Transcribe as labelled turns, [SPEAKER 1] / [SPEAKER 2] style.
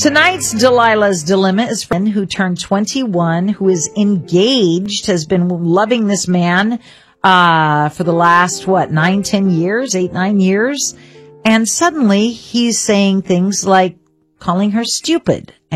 [SPEAKER 1] Tonight's Delilah's Dilemma is a friend who turned 21, who is engaged, has been loving this man for the last, 9 years. And suddenly he's saying things like calling her stupid